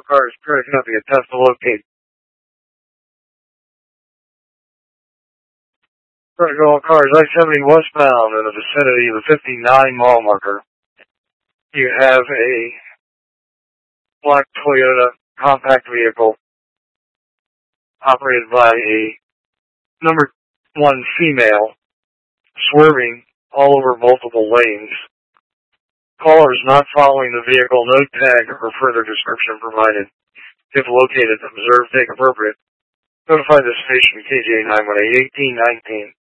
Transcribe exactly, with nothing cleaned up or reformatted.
car is cracking up. You attempt to locate. All cars I seventy westbound in the vicinity of the fifty-nine mile marker. You have a black Toyota compact vehicle operated by a number one female swerving all over multiple lanes. Caller is not following the vehicle. No tag or further description provided. If located, observe, take appropriate. Notify the station K J nine one eight eighteen nineteen.